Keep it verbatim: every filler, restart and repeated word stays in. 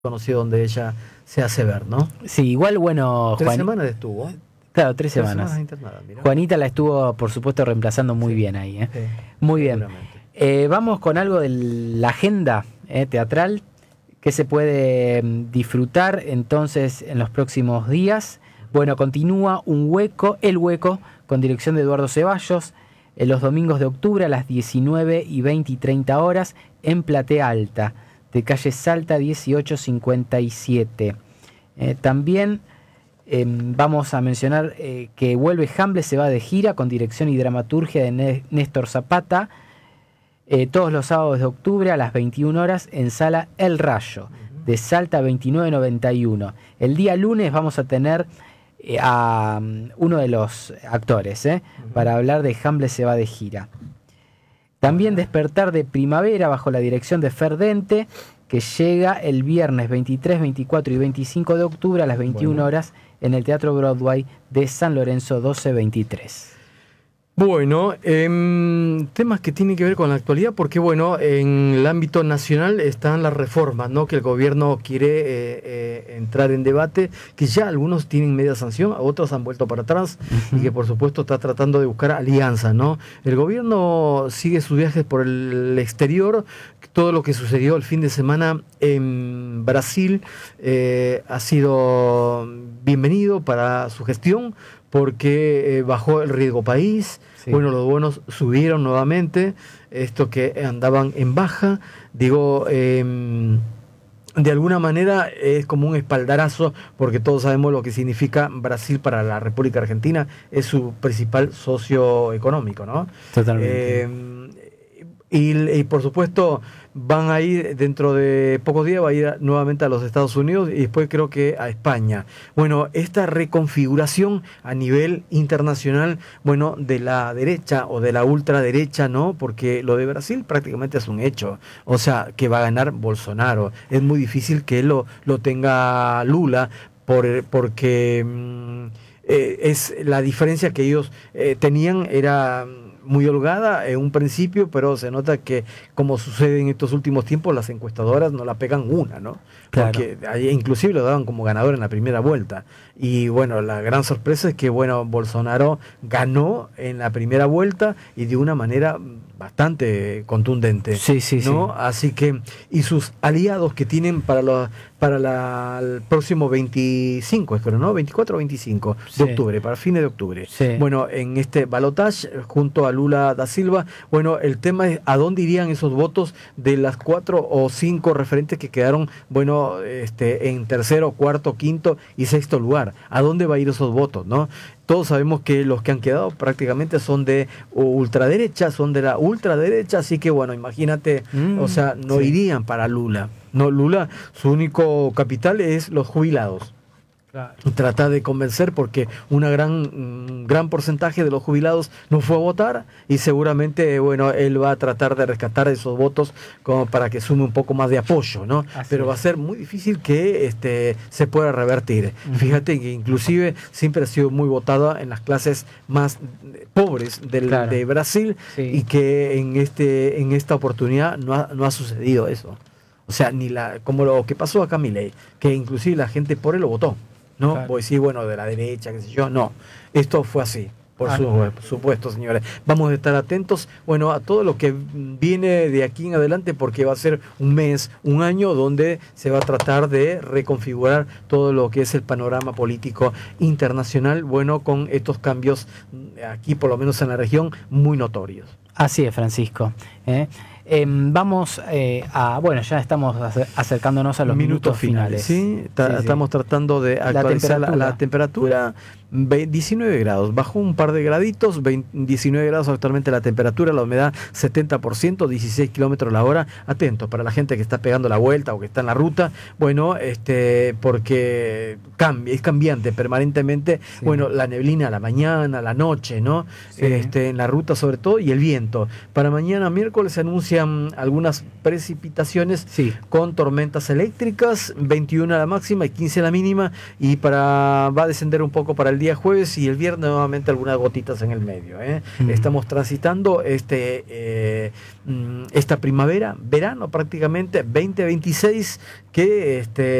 conocido donde ella se hace ver, ¿no? Sí, igual, bueno... Tres Juan... semanas estuvo. Claro, tres, tres semanas. semanas internada, mira. Juanita la estuvo, por supuesto, reemplazando muy sí. bien ahí. ¿eh? Sí, muy bien. Eh, vamos con algo de la agenda eh, teatral que se puede disfrutar entonces en los próximos días. Bueno, continúa Un Hueco, El Hueco, con dirección de Eduardo Ceballos, en los domingos de octubre a las diecinueve y veinte y treinta horas en Platea Alta, de calle Salta dieciocho cincuenta y siete. Eh, también eh, vamos a mencionar eh, que vuelve Hamble, se va de gira con dirección y dramaturgia de Néstor Zapata, eh, todos los sábados de octubre a las veintiuna horas en Sala El Rayo, de Salta veintinueve noventa y uno. El día lunes vamos a tener eh, a um, uno de los actores eh, uh-huh. para hablar de Hamble se va de gira. También Despertar de Primavera bajo la dirección de Fer Dente, que llega el viernes veintitrés, veinticuatro y veinticinco de octubre a las veintiuna horas en el Teatro Broadway de San Lorenzo doce veintitrés. Bueno, eh, temas que tienen que ver con la actualidad, porque bueno, en el ámbito nacional están las reformas, ¿no? Que el gobierno quiere eh, eh, entrar en debate, que ya algunos tienen media sanción, otros han vuelto para atrás, uh-huh. y que por supuesto está tratando de buscar alianzas, ¿no? El gobierno sigue sus viajes por el exterior. Todo lo que sucedió el fin de semana en Brasil eh, ha sido bienvenido para su gestión, porque eh, bajó el riesgo país, sí. Bueno, los bonos subieron nuevamente, esto que andaban en baja, digo, eh, de alguna manera es como un espaldarazo, porque todos sabemos lo que significa Brasil para la República Argentina, es su principal socio económico, ¿no? Totalmente. Eh, y, y por supuesto van a ir dentro de pocos días, va a ir nuevamente a los Estados Unidos y después creo que a España. Bueno, esta reconfiguración a nivel internacional, bueno, de la derecha o de la ultraderecha, ¿no? Porque lo de Brasil prácticamente es un hecho. O sea, que va a ganar Bolsonaro. Es muy difícil que lo, lo tenga Lula por, porque mmm, eh, es la diferencia que ellos eh, tenían era muy holgada en un principio, pero se nota que, como sucede en estos últimos tiempos, las encuestadoras no la pegan una, ¿no? Claro. Porque inclusive lo daban como ganador en la primera vuelta. Y bueno, la gran sorpresa es que, bueno, Bolsonaro ganó en la primera vuelta y de una manera bastante contundente. Sí, sí, ¿no? sí. Así que, y sus aliados que tienen para los para la, el próximo veinticinco, espero, ¿no? veinticuatro o veinticinco sí. de octubre, para fines de octubre. Sí. Bueno, en este balotaje, junto a Lula da Silva, bueno, el tema es a dónde irían esos votos de las cuatro o cinco referentes que quedaron, bueno, este, en tercero, cuarto, quinto y sexto lugar. ¿A dónde va a ir esos votos, no? Todos sabemos que los que han quedado prácticamente son de ultraderecha, son de la ultraderecha, así que bueno, imagínate, mm, o sea, no sí. irían para Lula. No, Lula, su único capital es los jubilados. Claro. Trata de convencer porque una gran un gran porcentaje de los jubilados no fue a votar y seguramente bueno él va a tratar de rescatar esos votos como para que sume un poco más de apoyo, ¿no? Así Pero es. Va a ser muy difícil que este se pueda revertir. Uh-huh. Fíjate que inclusive siempre ha sido muy votada en las clases más pobres del, claro. de Brasil sí. y que en este en esta oportunidad no ha, no ha sucedido eso. O sea, ni la como lo que pasó acá Milei, que inclusive la gente por él lo votó. No, claro. Voy a decir, bueno, de la derecha, qué sé yo, no. Esto fue así, por ah, su, no. supuesto, señores. Vamos a estar atentos, bueno, a todo lo que viene de aquí en adelante, porque va a ser un mes, un año, donde se va a tratar de reconfigurar todo lo que es el panorama político internacional, bueno, con estos cambios aquí, por lo menos en la región, muy notorios. Así es, Francisco. ¿eh? Eh, vamos eh, a, bueno, ya estamos acercándonos a los minutos, minutos finales. finales. ¿sí? Ta- sí, estamos sí. tratando de actualizar la temperatura. La, la temperatura. diecinueve grados, bajó un par de graditos, veinte, diecinueve grados actualmente la temperatura, la humedad setenta por ciento, dieciséis kilómetros la hora. Atentos para la gente que está pegando la vuelta o que está en la ruta, bueno, este, porque cambia, es cambiante permanentemente, sí. bueno, la neblina a la mañana, a la noche, ¿no? Sí. Este, en la ruta sobre todo, y el viento. Para mañana miércoles se anuncia anuncian algunas precipitaciones Sí. con tormentas eléctricas, veintiuno la máxima y quince la mínima, y para va a descender un poco para el día jueves y el viernes nuevamente algunas gotitas en el medio. ¿eh? Mm. Estamos transitando este eh, esta primavera, verano prácticamente, veinte veintiséis, que este